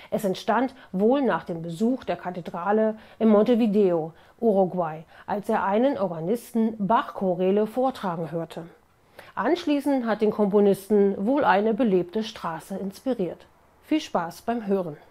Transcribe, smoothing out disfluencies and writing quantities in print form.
Es entstand wohl nach dem Besuch der Kathedrale in Montevideo, Uruguay, als er einen Organisten Bach-Choräle vortragen hörte. Anschließend hat den Komponisten wohl eine belebte Straße inspiriert. Viel Spaß beim Hören!